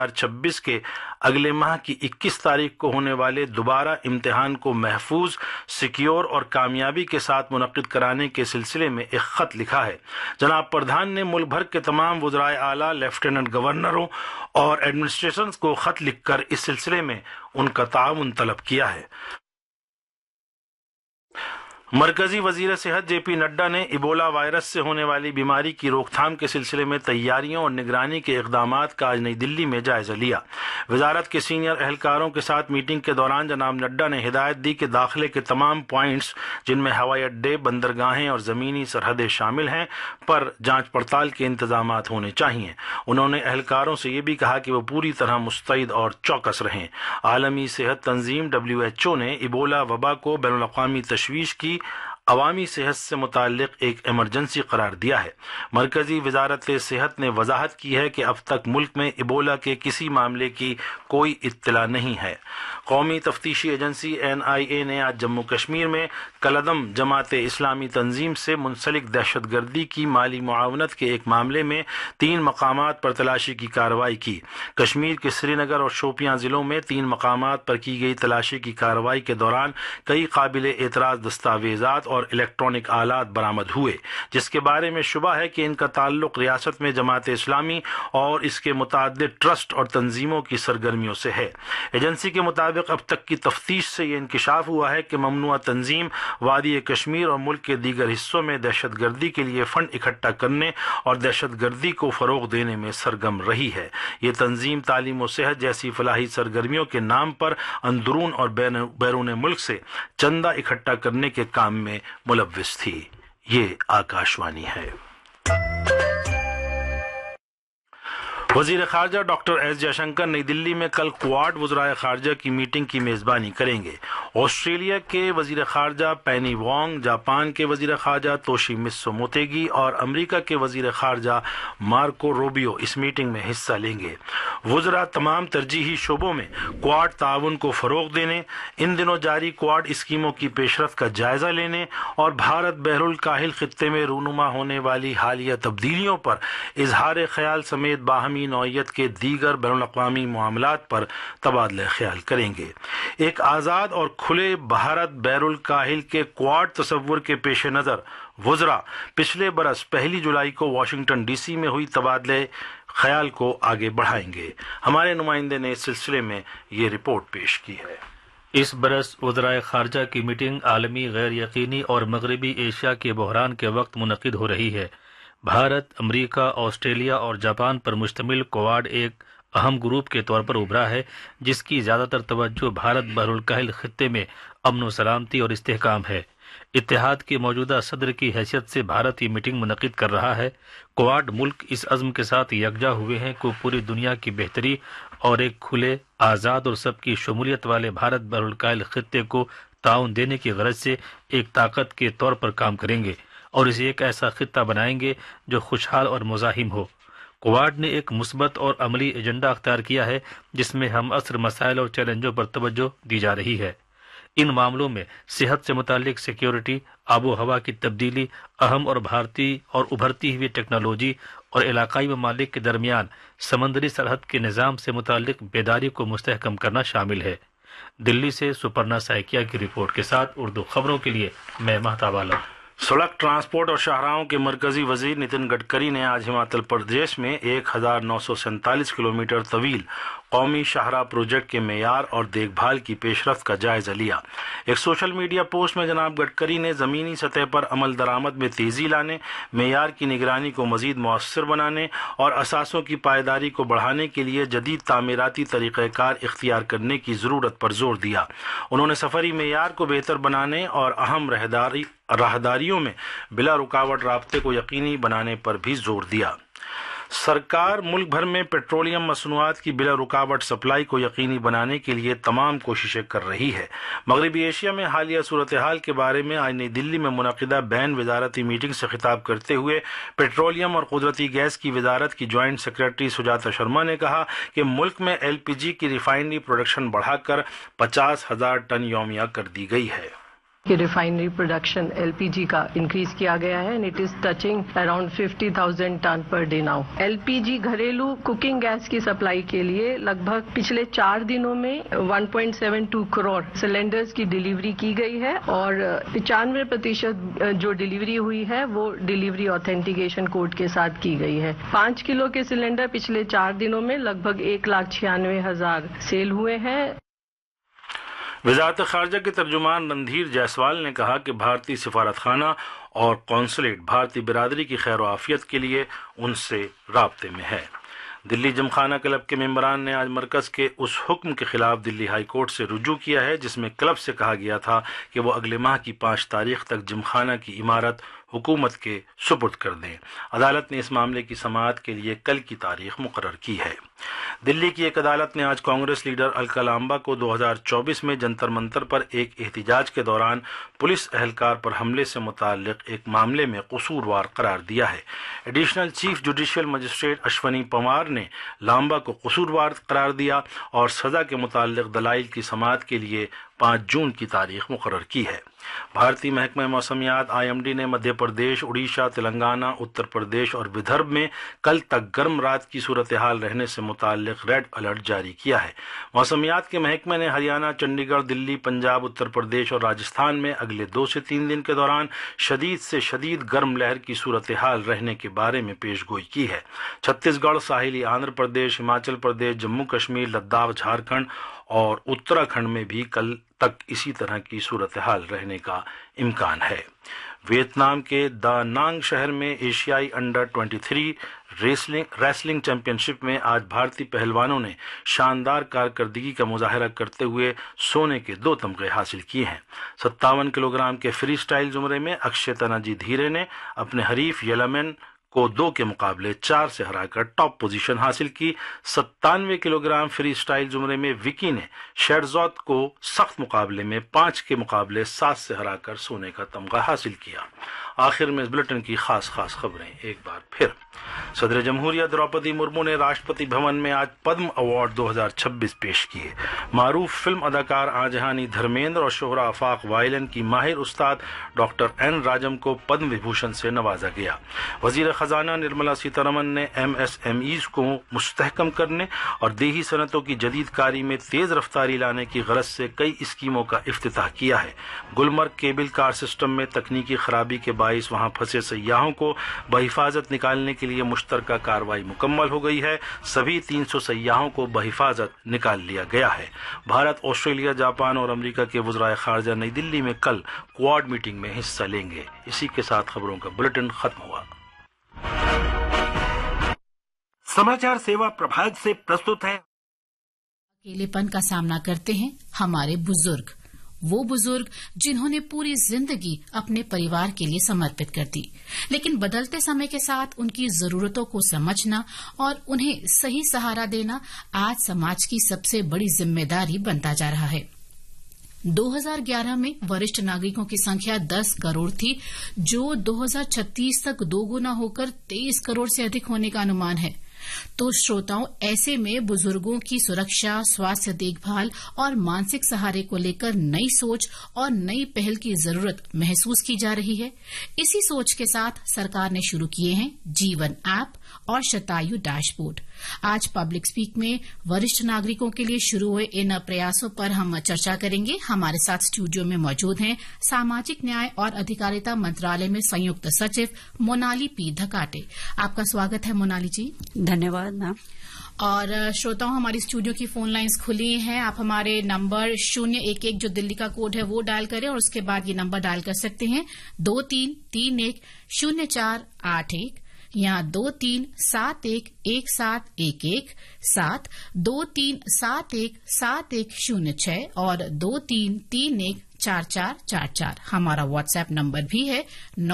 2026 के अगले माह की 21 तारीख को होने वाले दोबारा इम्तिहान को महफूज, सिक्योर और कामयाबी के साथ मुनक्किद कराने के सिलसिले में एक खत लिखा है। जनाब प्रधान ने मुल्क भर के तमाम वज़राए आला, लेफ्टिनेंट गवर्नरों और एडमिनिस्ट्रेशन को खत लिखकर इस सिलसिले में उनका ताउन तलब किया है। मरकजी वजीर सेहत जेपी नड्डा ने इबोला वायरस से होने वाली बीमारी की रोकथाम के सिलसिले में तैयारियों और निगरानी के इक़दामात का आज नई दिल्ली में जायजा लिया। वजारत के सीनियर एहलकारों के साथ मीटिंग के दौरान जनाब नड्डा ने हिदायत दी कि दाखिले के तमाम पॉइंट्स, जिनमें हवाई अड्डे, बंदरगाहें और ज़मीनी सरहदें शामिल हैं, पर जांच पड़ताल के इंतजामात होने चाहिए। उन्होंने एहलकारों से ये भी कहा कि वो पूरी तरह मुस्तैद और चौकस रहें। आलमी सेहत तंजीम WHO ने इबोला वबा को बैनुल अक़वामी तशवीश की अवामी सेहत से मुताल्लिक एक इमरजेंसी करार दिया है। मरकजी वजारत सेहत ने वजाहत की है कि अब तक मुल्क में इबोला के किसी मामले की कोई इत्तला नहीं है। कौमी तफ्तीशी एजेंसी NIA ने आज जम्मू कश्मीर में कलदम जमात इस्लामी तंजीम से मुंसलिक दहशतगर्दी की माली मुआवनत के एक मामले में 3 मकामात पर तलाशी की कार्रवाई की। कश्मीर के श्रीनगर और शोपियां जिलों में 3 मकामात पर की गई तलाशी की कार्रवाई के दौरान कई काबिले एतराज दस्तावेजात और इलेक्ट्रॉनिक आलात बरामद हुए, जिसके बारे में शुबा है कि इनका ताल्लुक रियासत में जमात इस्लामी और इसके मुताद्दिद ट्रस्ट और तंजीमों की सरगर्मियों से है। एजेंसी के मुताबिक अब तक की तफ्तीश से ये इंकिशाफ हुआ है कि ममनुआ तंजीम वादी कश्मीर और मुल्क के दीगर हिस्सों में दहशतगर्दी के लिए फंड इकट्ठा करने और दहशतगर्दी को फरोग देने में सरगर्म रही है। ये तंजीम तालीम और सेहत जैसी फलाही सरगर्मियों के नाम पर अंदरून और बैरून मुल्क से चंदा इकट्ठा करने के काम में मुलव्विस थी। ये आकाशवाणी है। वजीर खारजा डॉक्टर एस जयशंकर नई दिल्ली में कल क्वाड वज़राए खारजा की मीटिंग की मेज़बानी करेंगे। ऑस्ट्रेलिया के वजीर खारजा पेनी वोंग, जापान के वजीर खारजा तोशिमित्सु मोतेगी और अमेरिका के वजीर खारजा मार्को रूबियो इस मीटिंग में हिस्सा लेंगे। वज़रा तमाम तरजीही शोबों में क्वाड ताउन को फ़रोग़ देने, इन दिनों जारी क्वाड स्कीमों की पेशरफ का जायजा लेने और भारत बहरुल काहिल खित्ते में रूनुमा होने वाली हालिया तब्दीलियों पर इजहार ख्याल समेत बाहमी नौइयत के दीगर बैनुल अक़वामी मामलात पर तबादला ख्याल करेंगे। एक आज़ाद और खुले भारत बैरुल काहिल के क्वाड तसव्वुर के पेश नज़र वज़रा पिछले बरस 1 जुलाई को वाशिंगटन DC में हुई तबादले ख्याल को आगे बढ़ाएंगे। हमारे नुमाइंदे ने इस सिलसिले में ये रिपोर्ट पेश की है। इस बरस वज़राए खारजा की मीटिंग आलमी गैर यकीनी और मगरबी एशिया के बहरान के वक्त मुनक़िद हो रही है। भारत, अमेरिका, ऑस्ट्रेलिया और जापान पर मुश्तमिल क्वाड एक अहम ग्रुप के तौर पर उभरा है, जिसकी ज़्यादातर तवज्जो भारत बहरुल काहिल खित्ते में अमन व सलामती और इस्तेहकाम है। इत्तेहाद के मौजूदा सदर की हैसियत से भारत ये मीटिंग मुनक़िद कर रहा है। क्वाड मुल्क इस अज़्म के साथ यकजा हुए हैं कि पूरी दुनिया की बेहतरी और एक खुले, आज़ाद और सबकी शमूलियत वाले भारत बहरुल काहिल खित्ते को ताउन देने की गरज से एक ताकत के तौर पर काम करेंगे और इसे एक ऐसा खित्ता बनाएंगे जो खुशहाल और मुज़ाहिम हो। क्वाड ने एक मुस्बत और अमली एजेंडा अख्तियार किया है, जिसमें हम असर मसाइल और चैलेंजों पर तवज्जो दी जा रही है। इन मामलों में सेहत से मुतालिक सिक्योरिटी, आबो हवा की तब्दीली, अहम और भारतीय और उभरती हुई टेक्नोलॉजी और इलाकाई ममालिक के दरमियान समंदरी सरहद के निज़ाम से मुतालिक बेदारी को मुस्तहकम करना शामिल है। दिल्ली से सुपर्णा सैकिया की रिपोर्ट के साथ उर्दू खबरों के लिए मैं महताब आलम। सड़क ट्रांसपोर्ट और शाहराहों के मरकजी वजीर नितिन गडकरी ने आज हिमाचल प्रदेश में 1947 किलोमीटर तवील कौमी शाहराह प्रोजेक्ट के मेयार और देखभाल की पेशरफ्त का जायजा लिया। एक सोशल मीडिया पोस्ट में जनाब गडकरी ने ज़मीनी सतह पर अमल दरामद में तेज़ी लाने, मेयार की निगरानी को मज़ीद मौसर बनाने और असासों की पायदारी को बढ़ाने के लिए जदीद तामीराती तरीक़ाकार इख्तियार करने की ज़रूरत पर जोर दिया। उन्होंने सफ़री मेयार को बेहतर बनाने और अहम राहदारियों में बिला रुकावट राब्ते को यकीनी बनाने पर भी जोर दिया। सरकार मुल्क भर में पेट्रोलियम मसनूआत की बिला रुकावट सप्लाई को यकीनी बनाने के लिए तमाम कोशिशें कर रही है। मगरबी एशिया में हालिया सूरत हाल के बारे में आज नई दिल्ली में मुनक़िदा बैन वजारती मीटिंग से खिताब करते हुए पेट्रोलियम और कुदरती गैस की वजारत की जॉइंट सेक्रेटरी सुजाता शर्मा ने कहा कि मुल्क में LPG की रिफाइनरी प्रोडक्शन बढ़ाकर 50,000 टन यौमिया कर दी गई है। कि रिफाइनरी प्रोडक्शन एलपीजी का इंक्रीज किया गया है and it is touching around 50,000 ton per day now. LPG घरेलू कुकिंग गैस की सप्लाई के लिए लगभग पिछले 4 दिनों में 1.72 करोड़ सिलेंडर्स की डिलीवरी की गई है और 95% जो डिलीवरी हुई है वो डिलीवरी ऑथेंटिकेशन कोड के साथ की गई है। 5 किलो के सिलेंडर पिछले 4 दिनों में लगभग 1,96,000 सेल हुए हैं। वजारत खारजा के तर्जुमान रणधीर जायसवाल ने कहा कि भारतीय सिफारतखाना और कौंसलेट भारतीय बिरादरी की खैर आफियत के लिए उनसे राब्ते में है। दिल्ली जमखाना क्लब के मेंबरान ने आज मरकज के उस हुक्म के खिलाफ दिल्ली हाई कोर्ट से रुजू किया है जिसमें क्लब से कहा गया था कि वो अगले माह की 5 तारीख तक जमखाना की इमारत हुकूमत के सुपुर्द कर दें। अदालत ने इस मामले की समाअत के लिए कल की तारीख मुकर्रर की है। दिल्ली की एक अदालत ने आज कांग्रेस लीडर अलका लांबा को 2024 में जंतर मंतर पर एक एहतिजाज के दौरान पुलिस एहलकार पर हमले से मुताल्लिक एक मामले में कसूरवार करार दिया है। Additional chief judicial magistrate Ashwani Panwar ने लांबा को कसूरवार करार दिया और सजा के मुताल्लिक दलाइल की समाअत के लिए 5 जून की तारीख मुकर्रर की है। भारतीय महकमा मौसमियात IMD ने मध्य प्रदेश, उड़ीसा, तेलंगाना, उत्तर प्रदेश और विदर्भ में कल तक गर्म रात की सूरत हाल रहने से मुताल्लिक रेड अलर्ट जारी किया है। मौसमियात के महकमे ने हरियाणा, चंडीगढ़, दिल्ली, पंजाब, उत्तर प्रदेश और राजस्थान में अगले 2 से 3 दिन के दौरान शदीद से शदीद गर्म लहर की सूरत हाल रहने के बारे में पेशगोई की है। छत्तीसगढ़, साहिली आंध्र प्रदेश, हिमाचल प्रदेश, जम्मू कश्मीर, लद्दाख, झारखंड और उत्तराखंड में भी कल तक इसी तरह की सूरत हाल रहने का इम्कान है। वियतनाम के दा नांग शहर में एशियाई अंडर 23 रेसलिंग चैंपियनशिप में आज भारतीय पहलवानों ने शानदार कारकर्दगी का मुजाहरा करते हुए सोने के 2 तमगे हासिल किए हैं। 57 किलोग्राम के फ्री स्टाइल जुमरे में अक्षय तनाजी धीरे ने अपने हरीफ येलमेन को 2 के मुकाबले 4 से हराकर टॉप पोजीशन हासिल की। 97 किलोग्राम फ्री स्टाइल जुमरे में विकी ने शेरजौत को सख्त मुकाबले में 5 के मुकाबले 7 से हराकर सोने का तमगा हासिल किया। आखिर में इस बुलेटिन की खास खबरें एक बार फिर। सदर जमहूरिया द्रौपदी मुर्मू ने राष्ट्रपति भवन में आज पद्म अवार्ड 2026 पेश किए। मारूफ फिल्म अदाकार आजहानी धर्मेंद्र और शोहरा आफाक वायलन की माहिर उस्ताद डॉक्टर N राजम को पद्म विभूषण से नवाजा गया। वजीर खजाना निर्मला सीतारमन ने MSMEs को मुस्तहकम करने और देही सनतों की जदीदकारी में तेज रफ्तारी लाने की गरज से कई स्कीमों का इफ्तिताह किया है। गुलमर्ग केबल कार सिस्टम में तकनीकी खराबी के बाइस वहां फंसे सयाहों को बहिफाजत निकालने के लिए मुश्तरका कार्रवाई मुकम्मल हो गई है। सभी 300 सयाहों को बहिफाजत निकाल लिया गया है। भारत, ऑस्ट्रेलिया, जापान और अमेरिका के वज़राए खारजा नई दिल्ली में कल क्वाड मीटिंग में हिस्सा लेंगे। इसी के साथ खबरों का बुलेटिन खत्म हुआ। समाचार सेवा प्रभाग से प्रस्तुत है। अकेलेपन का सामना करते हैं हमारे बुजुर्ग, वो बुजुर्ग जिन्होंने पूरी जिंदगी अपने परिवार के लिए समर्पित कर दी, लेकिन बदलते समय के साथ उनकी जरूरतों को समझना और उन्हें सही सहारा देना आज समाज की सबसे बड़ी जिम्मेदारी बनता जा रहा है। 2011 में वरिष्ठ नागरिकों की संख्या 10 करोड़ थी, जो 2036 तक 2 गुना होकर 23 करोड़ से अधिक होने का अनुमान है। तो श्रोताओं, ऐसे में बुजुर्गों की सुरक्षा, स्वास्थ्य देखभाल और मानसिक सहारे को लेकर नई सोच और नई पहल की जरूरत महसूस की जा रही है। इसी सोच के साथ सरकार ने शुरू किए हैं जीवन ऐप और शतायु डैशबोर्ड। आज पब्लिक स्पीक में वरिष्ठ नागरिकों के लिए शुरू हुए इन प्रयासों पर हम चर्चा करेंगे। हमारे साथ स्टूडियो में मौजूद हैं सामाजिक न्याय और अधिकारिता मंत्रालय में संयुक्त सचिव मोनाली पी धकाटे। आपका स्वागत है मोनाली जी। धन्यवाद मैम। और श्रोताओं, हमारी स्टूडियो की फोन लाइंस खुली हैं। आप हमारे नंबर 011 जो दिल्ली का कोड है वो डायल करें और उसके बाद ये नंबर डायल कर सकते हैं 23310481 या 23711711 7 23717106 और 23314444। हमारा व्हाट्सएप नंबर भी है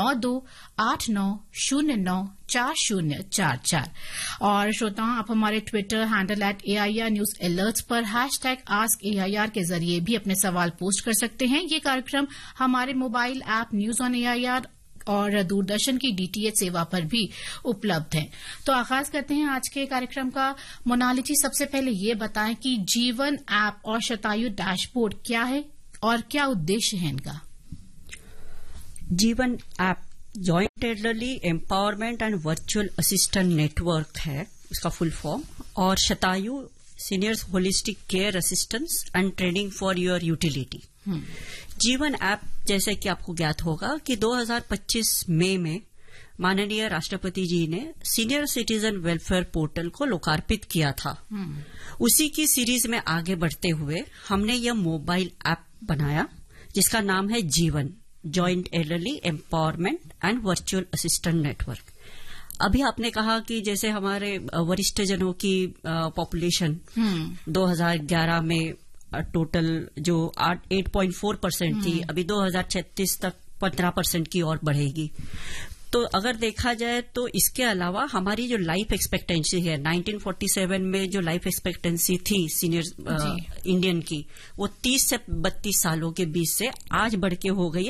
9289094044। और श्रोताओं, आप हमारे Twitter handle @AIR news alerts पर #AskAIR के जरिए भी अपने सवाल पोस्ट कर सकते हैं। ये कार्यक्रम हमारे mobile app news on AIR और दूरदर्शन की DTH सेवा पर भी उपलब्ध है। तो आगाज करते हैं आज के कार्यक्रम का। मोनाली जी, सबसे पहले ये बताएं कि जीवन ऐप और शतायु डैशबोर्ड क्या है और क्या उद्देश्य है इनका? जीवन app joint elderly empowerment and virtual assistant network है उसका फुल फॉर्म, और शतायु seniors holistic care assistance and training for your utility. जीवन ऐप जैसे कि आपको ज्ञात होगा कि 2025 मई में माननीय राष्ट्रपति जी ने सीनियर सिटीजन वेलफेयर पोर्टल को लोकार्पित किया था। उसी की सीरीज में आगे बढ़ते हुए हमने यह मोबाइल ऐप बनाया जिसका नाम है जीवन joint elderly empowerment and virtual assistant network. अभी आपने कहा कि जैसे हमारे वरिष्ठ जनों की पॉपुलेशन 2011 में टोटल जो 8.4% थी, अभी 2036 तक 15% की और बढ़ेगी। तो अगर देखा जाए तो इसके अलावा हमारी जो लाइफ एक्सपेक्टेंसी है 1947 में जो लाइफ एक्सपेक्टेंसी थी सीनियर इंडियन की, वो 30 से 32 सालों के बीच से आज बढ़ के हो गई है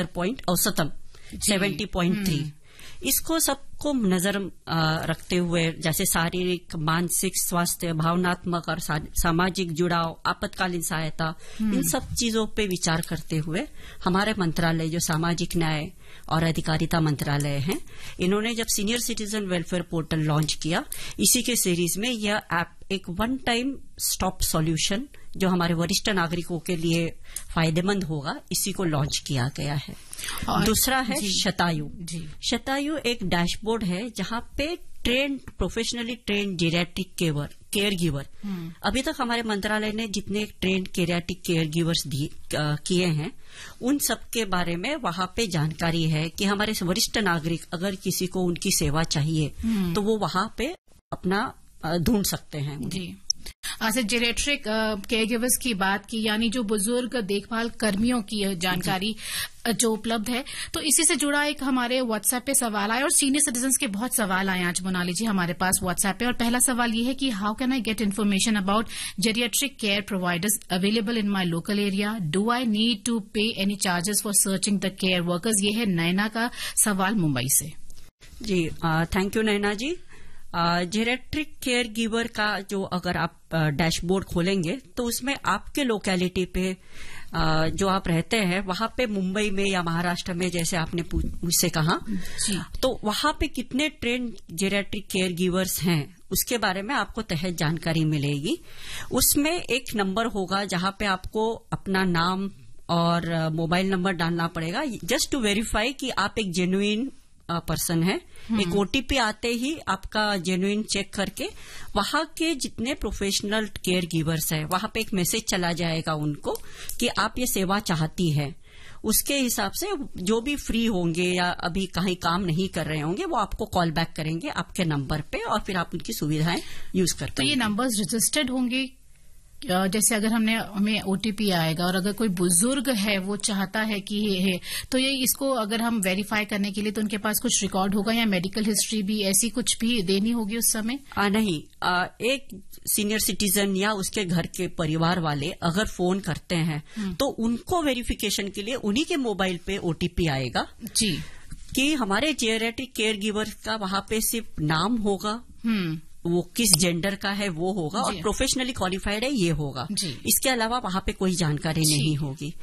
70.3। इसको सबको नजर रखते हुए जैसे शारीरिक, मानसिक स्वास्थ्य, भावनात्मक और सामाजिक जुड़ाव, आपातकालीन सहायता, इन सब चीजों पे विचार करते हुए हमारे मंत्रालय जो सामाजिक न्याय और अधिकारिता मंत्रालय है, इन्होंने जब senior citizen welfare portal launch किया, इसी के सीरीज में यह ऐप एक वन टाइम स्टॉप सॉल्यूशन जो हमारे वरिष्ठ नागरिकों के लिए फायदेमंद होगा, इसी को लॉन्च किया गया है। दूसरा है शतायु। शतायु एक डैशबोर्ड है जहां पे professionally trained geriatric care giver, अभी तक हमारे मंत्रालय ने जितने ट्रेंड जेरियाट्रिक केयर गिवर्स किए हैं उन सब के बारे में वहां पे जानकारी है कि हमारे वरिष्ठ नागरिक अगर किसी को उनकी सेवा चाहिए तो वो वहां पे अपना ढूंढ सकते हैं। अच्छा, जेरियाट्रिक केयर गिवर्स की बात की, यानी जो बुजुर्ग देखभाल कर्मियों की जानकारी जो उपलब्ध है, तो इसी से जुड़ा एक हमारे व्हाट्सएप पे सवाल आया और सीनियर सिटीजन्स के बहुत सवाल आए आज मोनाली जी हमारे पास व्हाट्सएप पे। और पहला सवाल ये है कि how can I get information about geriatric care providers available in my local area? Do I need to पे any charges for searching the care workers? ये है नैना का सवाल मुंबई से। जी thank you Naina ji. Geriatric care giver का जो अगर आप डैशबोर्ड खोलेंगे तो उसमें आपके लोकेलिटी पे जो आप रहते हैं वहां पे मुंबई में या महाराष्ट्र में जैसे आपने मुझसे कहा, तो वहां पे कितने ट्रेंड जेरियाट्रिक केयर गिवर्स हैं उसके बारे में आपको तहत जानकारी मिलेगी। उसमें एक नंबर होगा जहां पे आपको अपना नाम और मोबाइल नंबर डालना पड़ेगा जस्ट टू वेरीफाई कि आप एक जेन्युइन पर्सन है। एक ओटीपी आते ही आपका जेन्युइन चेक करके वहां के जितने प्रोफेशनल केयर गिवर्स है वहां पे एक मैसेज चला जाएगा उनको कि आप ये सेवा चाहती है। उसके हिसाब से जो भी फ्री होंगे या अभी कहीं काम नहीं कर रहे होंगे वो आपको कॉल बैक करेंगे आपके नंबर पे और फिर आप उनकी सुविधाएं यूज करते हैं। तो ये नंबर्स रजिस्टर्ड होंगे? जैसे अगर हमें ओटीपी आएगा और अगर कोई बुजुर्ग है वो चाहता है कि ये है, तो ये इसको अगर हम वेरीफाई करने के लिए तो उनके पास कुछ रिकॉर्ड होगा या मेडिकल हिस्ट्री भी ऐसी कुछ भी देनी होगी उस समय? नहीं, एक सीनियर सिटीजन या उसके घर के परिवार वाले अगर फोन करते हैं तो उनको वेरिफिकेशन के लिए उन्हीं के मोबाइल पे ओटीपी आएगा जी कि हमारे जेरियाट्रिक केयर गिवर का वहां पे सिर्फ नाम होगा, वो किस जेंडर का है वो होगा और प्रोफेशनली क्वालिफाइड है ये होगा। इसके अलावा वहां पे कोई जानकारी नहीं होगी।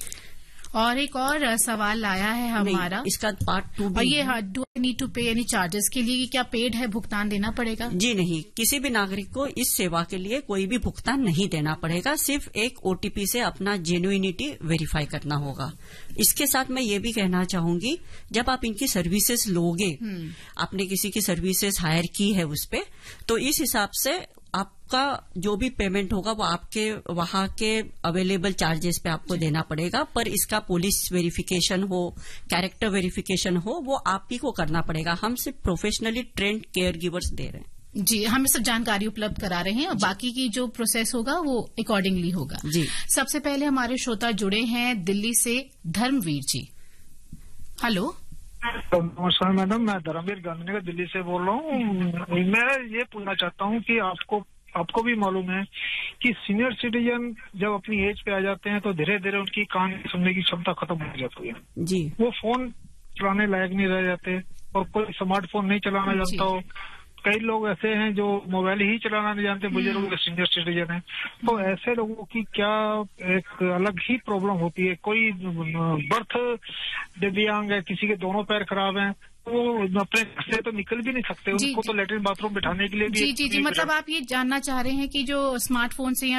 और एक और सवाल आया है हमारा, इसका पार्ट 2 भी, ये डू आई नीड टू पे एनी चार्जेस के लिए क्या पेड है, भुगतान देना पड़ेगा? जी नहीं, किसी भी नागरिक को इस सेवा के लिए कोई भी भुगतान नहीं देना पड़ेगा, सिर्फ एक ओटीपी से अपना जेन्युइनिटी वेरीफाई करना होगा। इसके साथ मैं ये भी कहना चाहूंगी, जब आप इनकी सर्विसेज लोगे, आपने किसी की सर्विसेज हायर की है उस पे, तो इस हिसाब से आपका जो भी पेमेंट होगा वो आपके वहां के अवेलेबल चार्जेस पे आपको देना पड़ेगा। पर इसका पुलिस वेरिफिकेशन हो, कैरेक्टर वेरिफिकेशन हो, वो आप ही को करना पड़ेगा। हम सिर्फ प्रोफेशनली ट्रेंड केयर गिवर्स दे रहे हैं। जी, हम सब जानकारी उपलब्ध करा रहे हैं और बाकी की जो प्रोसेस होगा वो अकॉर्डिंगली होगा। जी, सबसे पहले हमारे श्रोता जुड़े हैं दिल्ली से, धर्मवीर जी। हेलो, नमस्कार मैडम, मैं धर्मवीर गांधीनगर दिल्ली से बोल रहा हूँ। मैं ये पूछना चाहता हूँ कि आपको भी मालूम है कि सीनियर सिटीजन जब अपनी एज पे आ जाते हैं तो धीरे धीरे उनकी कान सुनने की क्षमता खत्म हो जाती है जी। वो फोन चलाने लायक नहीं रह जाते और कोई स्मार्टफोन नहीं चलाना जानता हो, कई लोग ऐसे हैं जो मोबाइल ही चलाना नहीं जानते, बुजुर्ग सीनियर सिटीजन है, तो ऐसे लोगों की क्या एक अलग ही प्रॉब्लम होती है। कोई बर्थ दिव्यांग है, किसी के दोनों पैर खराब हैं, वो अपने घर से तो निकल भी नहीं सकते, उनको तो लेटरिन बाथरूम बिठाने के लिए भी जी मतलब आप ये जानना चाह रहे हैं कि जो स्मार्टफोन से या